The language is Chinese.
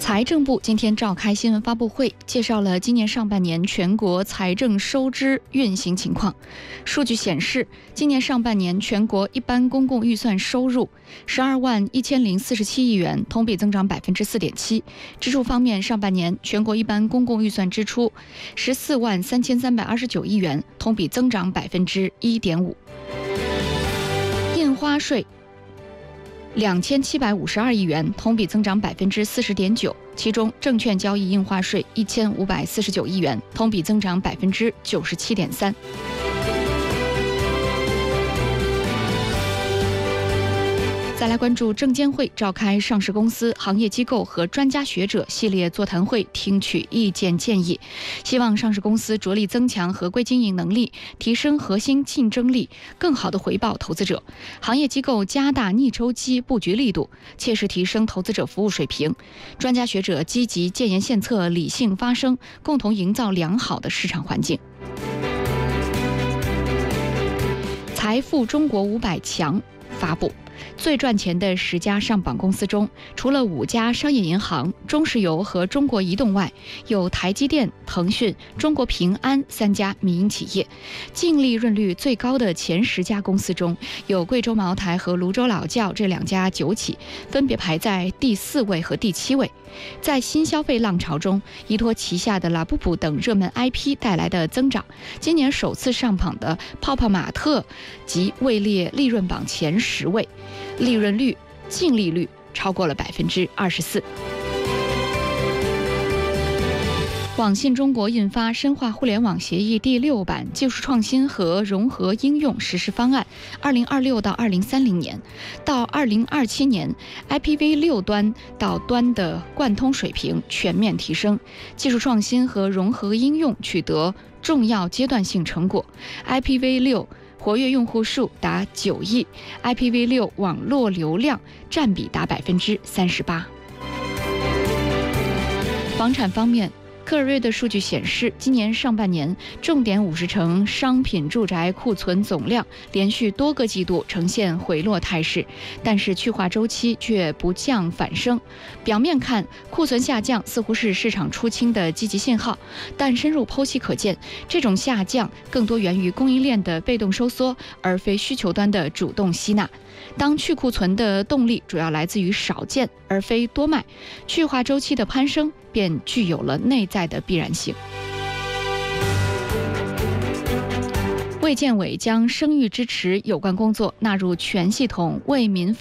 财政部今天召开新闻发布会，介绍了今年上半年全国财政收支运行情况。数据显示，今年上半年全国一般公共预算收入12万1047亿元，同比增长4.7%。支出方面，上半年全国一般公共预算支出14万3329亿元，同比增长1.5%。印花税2752亿元，同比增长40.9%，其中证券交易印花税1549亿元，同比增长97.3%。再来关注证监会召开上市公司、行业机构和专家学者系列座谈会，听取意见建议，希望上市公司着力增强合规经营能力，提升核心竞争力，更好地回报投资者；行业机构加大逆周期布局力度，切实提升投资者服务水平；专家学者积极建言献策，理性发声，共同营造良好的市场环境。财富中国500强发布，最赚钱的10家上榜公司中，除了5家商业银行、中石油和中国移动外，有台积电、腾讯、中国平安3家民营企业。净利润率最高的前10家公司中，有贵州茅台和泸州老窖这2家酒企，分别排在第4位和第7位。在新消费浪潮中，依托旗下的拉布布等热门 IP 带来的增长，今年首次上榜的泡泡玛特即位列利润榜前10位，利润率、净利率超过了24%。网信中国印发《深化互联网协议》第6版技术创新和融合应用实施方案，2026到2030年，到2027年 ，IPv6 端到端的贯通水平全面提升，技术创新和融合应用取得重要阶段性成果。IPv6活跃用户数达9亿 ，IPv6 网络流量占比达38%。房产方面，克瑞的数据显示，今年上半年重点50城商品住宅库存总量连续多个季度呈现回落态势，但是去化周期却不降反升。表面看，库存下降似乎是市场出清的积极信号，但深入剖析可见，这种下降更多源于供应链的被动收缩，而非需求端的主动吸纳。当去库存的动力主要来自于少见而非多卖，去化周期的攀升便具有了内在的必然性。卫健委将生育支持有关工作纳入全系统为民